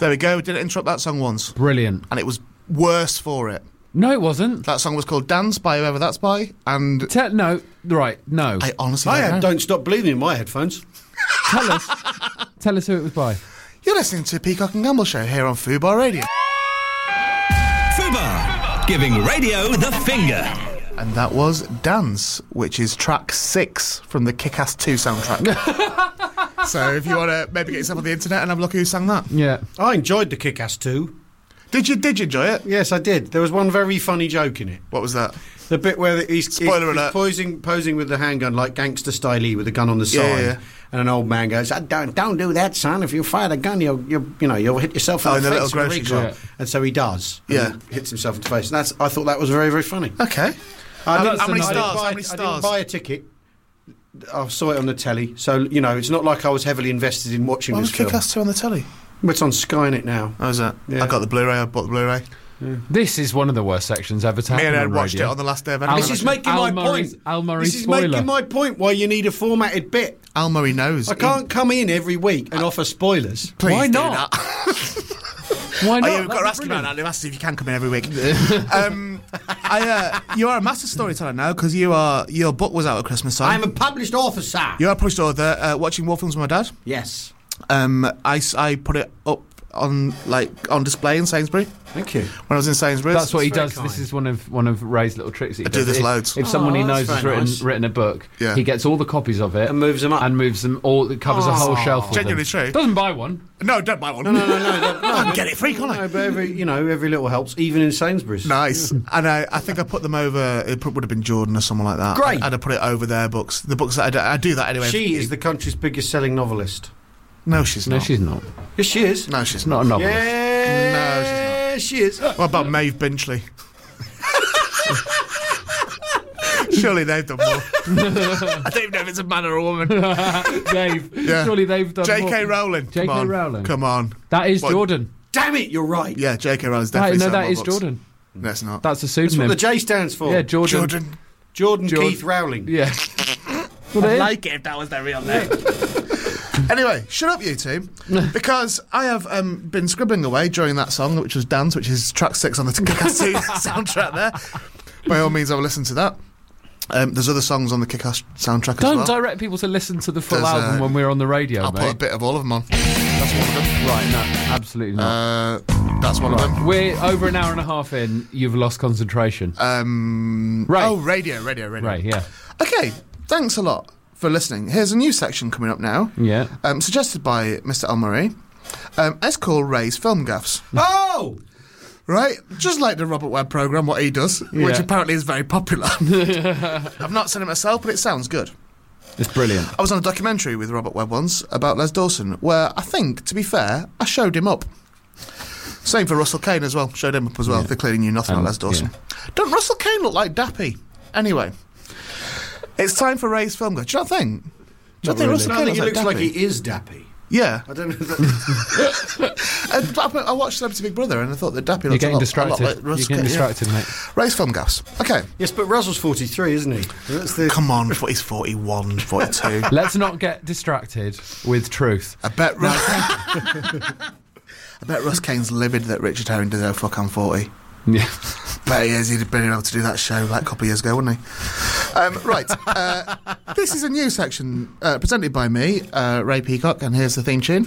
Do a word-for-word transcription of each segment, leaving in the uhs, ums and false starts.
There we go. Didn't interrupt that song once. Brilliant. And it was worse for it. No, it wasn't. That song was called Dance by whoever that's by, and... Te- no, right, no. I honestly I don't had know. Don't Stop Believing in my headphones. Tell us. Tell us who it was by. You're listening to Peacock and Gamble Show here on Fubar Radio. Fubar, giving radio the finger. And that was Dance, which is track six from the Kick-Ass two soundtrack. So if you want to maybe get yourself on the internet and have a look who sang that. Yeah. I enjoyed the Kick-Ass two. Did you, did you enjoy it? Yes, I did. There was one very funny joke in it. What was that? The bit where he's, Spoiler he's, alert. he's posing, posing with the handgun like gangster style with a gun on the side, Yeah, yeah. and an old man goes, "Don't, don't do that, son. If you fire the gun, you'll, you'll you know, you'll hit yourself in Oh, the in the face little with a grocery recoil." shop. And so he does. Yeah. And hits himself in the face. And that's. I thought that was very, very funny. Okay. I How- didn't- how many I didn't stars? buy- How many I stars? didn't buy a ticket. I saw it on the telly, so you know it's not like I was heavily invested in watching Why this was film. Kick-Ass two on the telly? It's on Sky Net now. How was that? Yeah. I got the Blu-ray, I bought the Blu-ray. This is one of the worst sections ever to Me and happen Ed on watched radio. it on the last day of Al- Animal This is Crossing. making Al my Murray's- point. Al Murray's This is spoiler. making my point why you need a formatted bit. Al Murray knows. I can't come in every week and offer spoilers. Please Why do not? that. Why not? Oh, yeah, we've got to That'd ask be him about brilliant. that. We've asked if you can come in every week. um, I, uh, you are a master storyteller now because you are. Your book was out at Christmas time. I'm a published author, sir. You're a published author. Uh, watching war films with my dad. Yes. Um, I, s- I put it up on like on display in Sainsbury Thank you. when I was in Sainsbury's. That's what he very does. kind. This is one of one of Ray's little tricks. That he I do does. this if, loads. If someone Oh, he that's knows has very written nice. written a book, Yeah. he gets all the copies of it And moves them up. and moves them all. Covers a whole Oh. shelf. With Genuinely them. true. Doesn't buy one. No, don't buy one. No, no, no, no. no, no I can but- get it free, can't I? No, but every, you know, every little helps, even in Sainsbury's. Nice. And I, I think I put them over. It would have been Jordan or someone like that. Great. I'd have put it over their books. The books that I do, I do that anyway. She is the country's biggest selling novelist. No, she's No, not. she's not. Yes, she is. No, she's Not not. a novelist. Yeah, she is. What about Maeve Binchley? Surely they've done more. I don't even know if it's a man or a woman. Dave. Yeah. Surely they've done J K more. Rowling. J K Come on. Rowling. Come on. That is What? Jordan. Damn it, you're right. Yeah, J K Rowling's That, definitely no, selling that more is books. Jordan. No, it's not. That's a That's what pseudonym. the J stands for. Yeah, Jordan. Jordan. Jordan Jordan. Keith Rowling. Yeah. Well, I'd it is. like it if that was their real name. Anyway, shut up, you two, because I have um, been scribbling away during that song, which was Dance, which is track six on the Kick-Ass two soundtrack there. By all means, I'll listen to that. Um, there's other songs on the Kick-Ass soundtrack Don't as well. direct people to listen to the full There's, album uh, when we're on the radio, I'll mate. put a bit of all of them on. That's one of them. Right, no, absolutely not. Uh, that's one of them. We're over an hour and a half in. You've lost concentration. Um, Ray. Oh, radio, radio, radio. Right, yeah. Okay, thanks a lot for listening. Here's a new section coming up now, Yeah. um, suggested by Mister Al Murray. Um, it's called Ray's Film Gaffs. Oh! Right? Just like the Robert Webb programme, what he does, which Yeah. apparently is very popular. I've not seen it myself, but it sounds good. It's brilliant. I was on a documentary with Robert Webb once about Les Dawson, where I think, to be fair, I showed him up. Same for Russell Kane as well. Showed him up as well. Yeah. They clearly knew nothing Um, about Les Dawson. Don't Russell Kane look like Dappy? Anyway, it's time for Ray's Film Gaffs. Do you not think? Do you Not not think really. Russell No, I Kane think he looks looks like Dappy? he is dappy. Yeah. I don't know. If that... Uh, but I I watched Celebrity Big Brother and I thought that Dappy You're looked a getting lot, a distracted. lot like You're Russell getting Kane. yeah. distracted, mate. Ray's Film Gaffs. Okay. Yes, but Russell's forty-three, isn't he? That's the... Come on, he's forty-one, forty-two. Let's not get distracted with truth. I bet Russ. I bet Russ Kane's livid that Richard Herring did oh fuck I'm forty. Yeah. Bet he is. He'd been able to do that show like a couple of years ago, wouldn't he? Um, right. Uh, this is a new section uh, presented by me, uh, Ray Peacock, and here's the theme tune.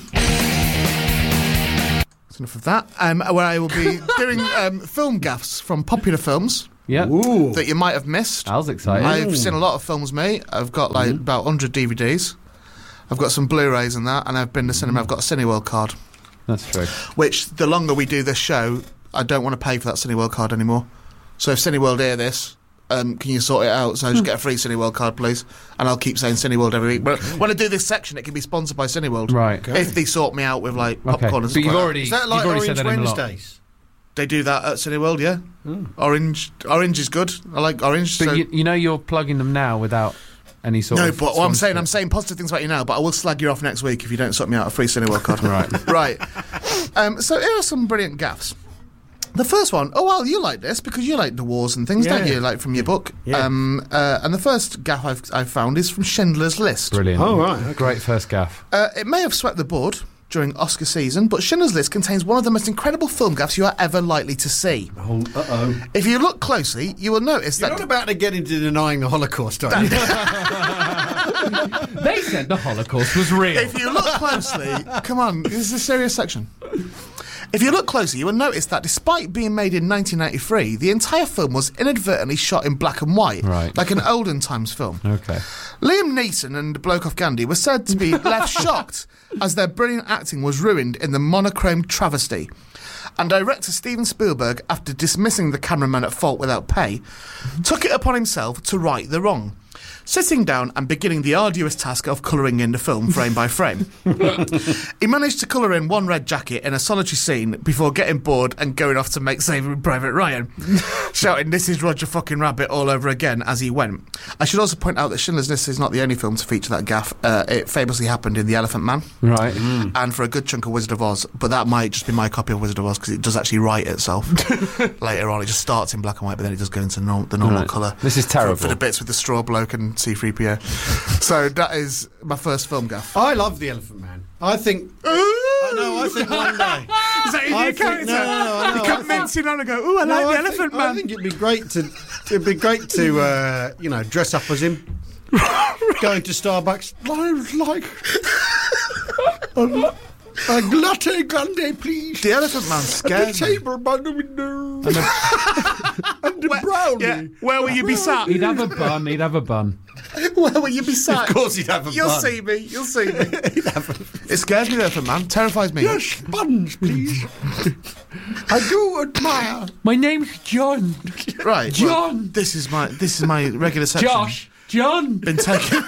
That's enough of that. Um, where I will be doing um, film gaffs from popular films Yeah. Ooh. that you might have missed. I was excited. I've seen a lot of films, mate. I've got like about one hundred D V Ds. I've got some Blu-rays and that, and I've been to cinema. I've got a Cineworld card, That's true. which the longer we do this show, I don't want to pay for that Cineworld card anymore. So if Cineworld hear this, um, can you sort it out? So I just get a free Cineworld card, please, and I'll keep saying Cineworld every week. But when I do this section, it can be sponsored by Cineworld, Right. Okay. if they sort me out with like Okay. popcorn But and stuff you've like already, Is that like you've already Orange said that in a lot. Wednesdays? that. They do that at Cineworld, yeah. Orange, orange is good. I like orange. But so you, you know you're plugging them now without any sort no, of... but what I'm saying, sponsorship. I'm saying positive things about you now, but I will slag you off next week if you don't sort me out a free Cineworld card. Right. Right. Um, so here are some brilliant gaffs. The first one, oh well, you like this because you like the wars and things, Yeah. don't you? Like from your book. Yeah. Um, uh, and the first gaff I've, I've found is from Schindler's List. Brilliant. Oh, right, okay. Great first gaff. Uh, it may have swept the board, during Oscar season, but Schindler's List contains one of the most incredible film gaffes you are ever likely to see. Oh, uh-oh. If you look closely, you will notice You're that... not about to get into denying the Holocaust, are you? They said the Holocaust was real. If you look closely... Come on, this is a serious section. If you look closely, you will notice that despite being made in nineteen ninety-three, the entire film was inadvertently shot in black and white, Right. like an olden times film. Okay. Liam Neeson and Bloke Off Gandhi were said to be left shocked as their brilliant acting was ruined in the monochrome travesty. And director Steven Spielberg, after dismissing the cameraman at fault without pay, took it upon himself to right the wrong, sitting down and beginning the arduous task of colouring in the film frame by frame. He managed to colour in one red jacket in a solitary scene before getting bored and going off to make Saving Private Ryan, shouting, "This is Roger fucking Rabbit" all over again as he went. I should also point out that Schindler's List is not the only film to feature that gaffe. Uh, it famously happened in The Elephant Man. Right. And for a good chunk of Wizard of Oz, but that might just be my copy of Wizard of Oz because it does actually write itself later on. It just starts in black and white, but then it does go into norm- the normal Right. colour. This is terrible. For, for the bits with the straw bloke and C three P O. So that is my first film gaff. I love The Elephant Man. I think... I know, I think one day... Is that your I new think- character? no, no, no, I know, you I come think- mincing on and go, "Ooh, I No, like the I Elephant think, Man." I think it'd be great to... It'd be great to, uh, you know, dress up as him. Going to Starbucks. I would like... A, a latte grande, please. The Elephant Man And the scares me. table by the window. And the brownie. Yeah, where will you be sat? He'd have a bun. He'd have a bun. Where will you be sat? Of course he'd have a You'll bun. see me. You'll see me. It scares me, the Elephant Man. Terrifies me. Yes, buns, please. I do admire. My name's John. Right, John. well, this is my this is my regular section. Josh. John. Been taken.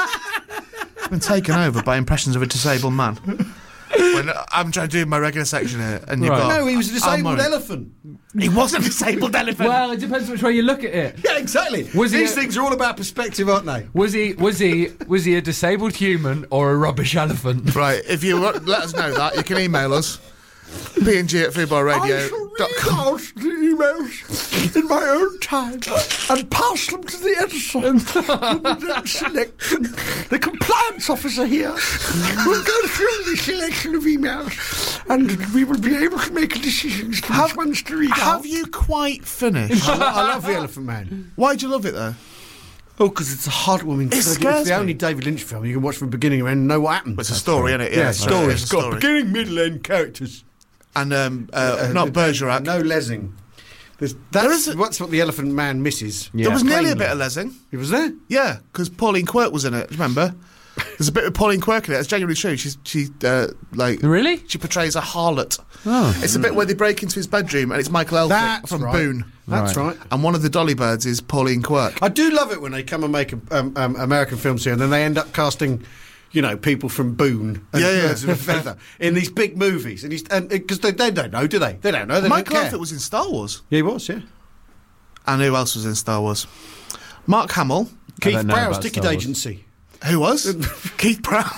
been taken over by impressions of a disabled man. When I'm trying to do my regular section here, and you've Right. got. No, he was a disabled Al Murray. elephant. He wasn't a disabled elephant. Well, it depends which way you look at it. Yeah, exactly. Was he These a- things are all about perspective, aren't they? Was he? Was he? Was he a disabled human or a rubbish elephant? Right, if you want, let us know that, you can email us. P and G at football radio dot com. out the emails in my own time and pass them to the editor. Who will then select them. The compliance officer here will go through the selection of emails and we will be able to make decisions to which ones to read Have out. you quite finished? I, lo- I love The Elephant Man. Why do you love it though? Oh, because it's a heartwarming It film. scares It's the me. only David Lynch film you can watch from beginning to end and know what happens. It's a story, isn't it? Yeah, Yeah, it's a right, story. it's a It's got story. beginning, middle, end characters. And um, uh, not Bergerac. No Lessing. There's, that's, There is a- that's what The Elephant Man misses. Yeah. There was nearly a Plainly. bit of Lessing. He was there. Yeah, because Pauline Quirk was in it. Remember? There's a bit of Pauline Quirk in it. It's genuinely true. She's she uh, like Really? she portrays a harlot. Oh. It's a bit where they break into his bedroom and it's Michael Elphick That's from right. Boone, That's Right. right. and one of the Dolly Birds is Pauline Quirk. I do love it when they come and make a, um, um, American films here and then they end up casting, you know, people from Boone and Yeah, yeah. Birds of a Feather in these big movies. And he's and because they, they don't know, do they? They don't know. They Michael don't care. Elphick was in Star Wars, Yeah, he was. Yeah. and who else was in Star Wars? Mark Hamill. Keith don't know Prowse, about Ticket Star Wars. Agency. Who was? Keith Brown.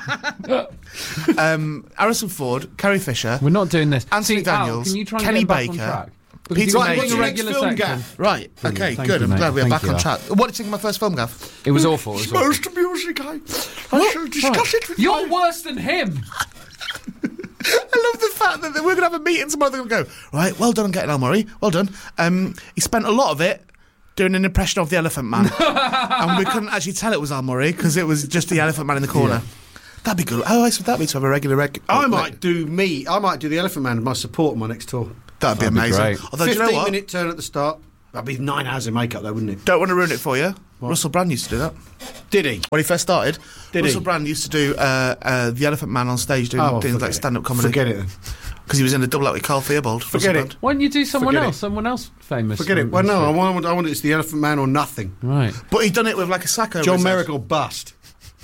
um, Harrison Ford, Carrie Fisher, We're not doing this. Anthony See, Al, Daniels, can you try and Kenny get back on Baker, track? Because Peter you've got Major. a What's your regular next film, section. Gaff? Right. Brilliant. Okay. Thank Good. you, I'm mate. glad we're Thank back you, on Al. track. What did you think of my first film, Gaff? It was awful. It was awful. Most amusing. I, I shall discuss it with You're my... worse than him. I love the fact that we're going to have a meeting tomorrow. They're going to go, right, well done on getting Al Murray. Well done. Um, he spent a lot of it doing an impression of the Elephant Man. And we couldn't actually tell it was Al Murray because it was just the Elephant Man in the corner. That'd be good. How nice would that be to have a regular... Reg- I might do me. I might do the Elephant Man as my support on my next tour. That'd be That'd be amazing. great. Although, do you know Fifteen what? minute turn at the start. That'd be nine hours of makeup, though, wouldn't it? Don't want to ruin it for you. Russell Brand used to do that. Did he? When he first started, Did Russell he? Brand used to do uh, uh, the Elephant Man on stage doing, Oh, doing forget like it. stand-up comedy. Forget it then. Because he was in a double act with Carl Theobald. Forget Russell it. Why don't you do someone Forget else? it. Someone else famous. Forget it. from Well, no, I history. want, I want it's the Elephant Man or nothing. Right. Brand. But he'd done it with like a sack over John his head. Merrick or bust.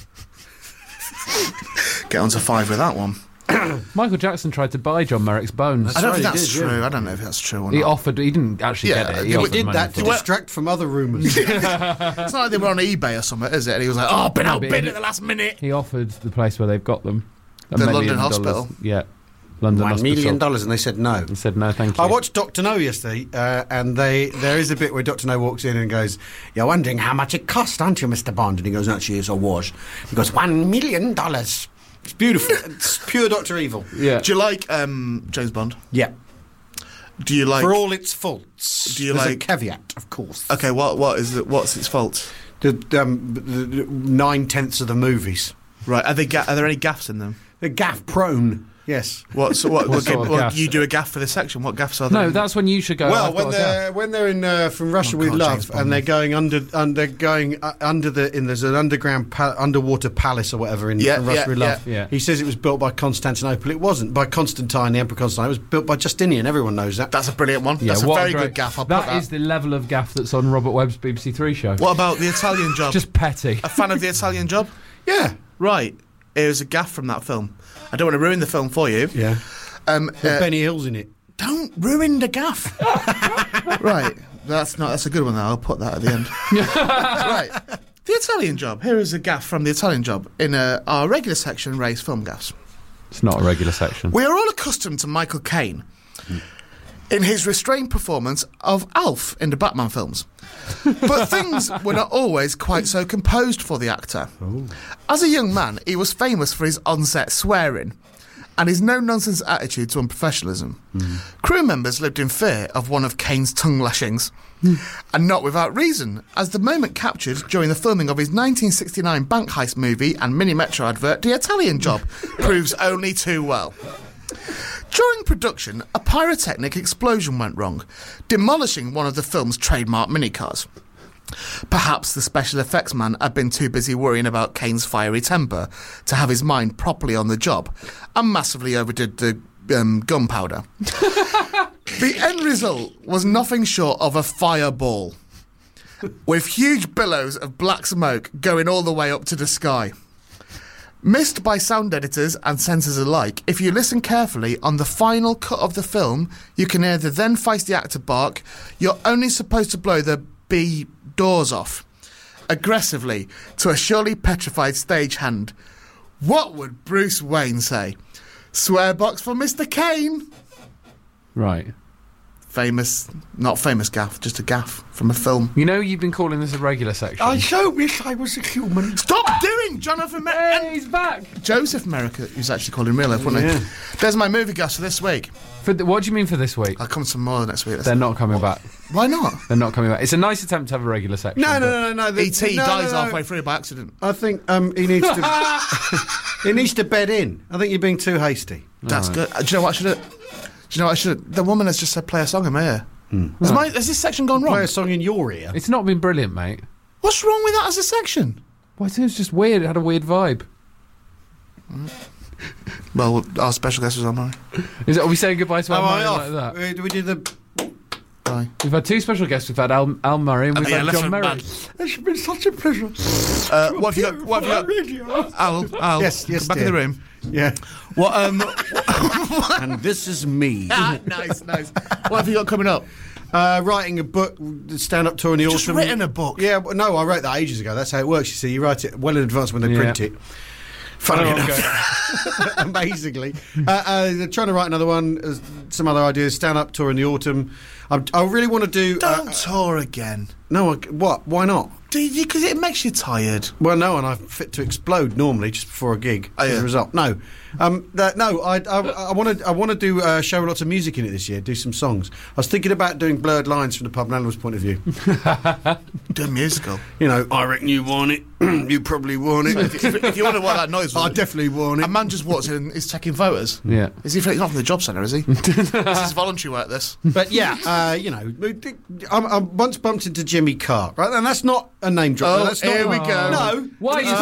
Get on to five with that one. Michael Jackson tried to buy John Merrick's bones. I don't right, think he that's did, yeah. true. I don't know if that's true or He not. offered. He didn't actually Yeah, get it. He he offered Did money that for to it. distract from other rumours. It's not like they were on eBay or something, is it? And he was like, oh, I've been No, but outbid he- at the last minute. He offered the place where they've got them. A The million London dollars. Hospital? Yeah, London One Hospital. million dollars, and they said no. He said no, thank you. I watched Doctor No yesterday, uh, and they there is a bit where Doctor No walks in and goes, "You're wondering how much it cost, aren't you, Mister Bond?" And he goes, "Actually, yes, I was." He goes, "One million dollars." It's beautiful. It's pure Doctor Evil. Yeah. Do you like um, James Bond? Yeah. Do you like? For all its faults. Do you There's like- a caveat, of course. Okay, what what is it? What's its fault? The, um, the, the nine tenths of the movies. Right? Are they? Ga- are there any gaffs in them? They're gaff prone. Yes. What? So what? What okay, sort of well, gaffs? you do a gaff for this section. What gaffs are there? No, that's when you should go. Well, I've when got a gaff. they're when they're in uh, From Russia Oh, with God, Love, James Bond. and they're going under, and they're going uh, under the in there's an underground pa- underwater palace or whatever in Yeah, From Russia yeah, with Love. yeah. Yeah. He says it was built by Constantinople. It wasn't by Constantine, the Emperor Constantine. It was built by Justinian. Everyone knows that. That's a brilliant one. Yeah, That's a what very great- good gaff. I'll put that that. is the level of gaff that's on Robert Webb's B B C Three show. What about the Italian Job? Just petty. A fan of the Italian Job? Yeah. Right. Here's a gaff from that film. I don't want to ruin the film for you. Yeah. Um, With uh, Benny Hill's in it. don't ruin the gaff. Right. That's not. That's a good one. Though. I'll put that at the end. Right. The Italian Job. Here is a gaff from the Italian Job in uh, our regular section, Ray's film gaffs. It's not a regular section. We are all accustomed to Michael Caine in his restrained performance of Alf in the Batman films. But things were not always quite so composed for the actor. As a young man, he was famous for his on-set swearing and his no-nonsense attitude to unprofessionalism. Crew members lived in fear of one of Caine's tongue lashings. And not without reason, as the moment captured during the filming of his nineteen sixty-nine bank heist movie and mini Metro advert, The Italian Job, proves only too well. During production, a pyrotechnic explosion went wrong, demolishing one of the film's trademark minicars. Perhaps the special effects man had been too busy worrying about Caine's fiery temper to have his mind properly on the job, and massively overdid the um, gunpowder. The end result was nothing short of a fireball, with huge billows of black smoke going all the way up to the sky. Missed by sound editors and censors alike, if you listen carefully, on the final cut of the film, you can hear the then feisty actor bark, "You're only supposed to blow the B doors off," aggressively to a surely petrified stagehand. What would Bruce Wayne say? Swear box for Mister Caine. Right. Famous, not famous gaff, just a gaff from a film. You know you've been calling this a regular section. I so wish I was a human. Stop doing Jonathan Mer- Hey, he's back. Joseph Merrick, who's actually called in real life, wasn't Yeah. he? There's my movie gaffs for this week. For the, what do you mean for this week? I'll come some more next week. They're not coming back. Why not? They're not coming back. It's a nice attempt to have a regular section. No, no, but- no, no, no. the- E T no, dies no, no. halfway through by accident. I think um, he needs to. he needs to bed in. I think you're being too hasty. That's good. Uh, do you know what I should have? Do you know what I should? The woman has just said play a song in my ear. Has, my, has this section gone wrong? Play a song in your ear. It's not been brilliant, mate. What's wrong with that as a section? Well, it was just weird. It had a weird vibe. Well, our special guest was on mine. Is it, are we saying goodbye to Am Al I Murray off? like that? Uh, do we do the? Bye. We've had two special guests. We've had Al, Al Murray and And we've the had John Elephant Merrick. Man. It's been such a pleasure. Uh, what have you got? What have you got? Al, Al, Yes, yes, come back dear. in the room. Yeah. What? Um. And this is me. ah, nice, nice. What have you got coming up? Uh, writing a book, the stand-up tour in the Just autumn. written a book? Yeah, well, no, I wrote that ages ago. That's how it works. You see, you write it well in advance when they Yeah. print it. Funny Oh, enough, amazingly. Uh, uh, they're trying to write another one. Uh, some other ideas. Stand-up tour in the autumn. I, I really want to do. Don't Uh, tour again. no, I, what? Why not? Do you? Because it makes you tired. Well, no, and I'm fit to explode normally just before a gig. Oh, as yeah. a result, no, um, that, no. I I want to I want to do a show with lots of music in it this year. Do some songs. I was thinking about doing Blurred Lines from the pub and animals point of view. Do a musical. You know, I reckon you want it. You probably want it. if, if, if you wonder what that noise was, I definitely want a it. man just walks in and is taking photos. Yeah. Is he? He's not from the job centre, is he? This is voluntary work. This. But yeah, uh, you know, I, I once bumped into Jimmy Carr, right? And that's not a name drop. Oh, that's not, here we go. No. Why are you